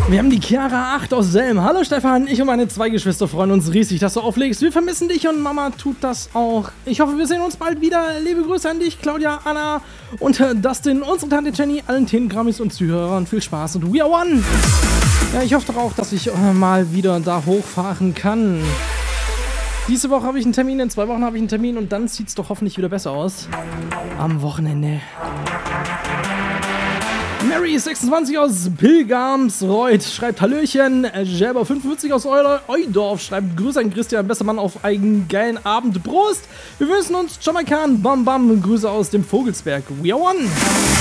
Wir haben die Chiara 8 aus Selm. Hallo Stefan, ich und meine 2 Geschwister freuen uns riesig, dass du auflegst. Wir vermissen dich und Mama tut das auch. Ich hoffe, wir sehen uns bald wieder. Liebe Grüße an dich, Claudia, Anna und Dustin, unsere Tante Jenny, allen Themen-Grammis und Zuhörern. Viel Spaß und we are one! Ja, ich hoffe doch auch, dass ich mal wieder da hochfahren kann. Diese Woche habe ich einen Termin, in 2 Wochen habe ich einen Termin und dann sieht es doch hoffentlich wieder besser aus. Am Wochenende. Mary26 aus Pilgamsreuth schreibt Hallöchen. Gerber45 aus Eudorf schreibt Grüße an Christian Bessermann auf einen geilen Abend. Prost! Wir wünschen uns Jamaikan. Bam Bam. Grüße aus dem Vogelsberg. We are one!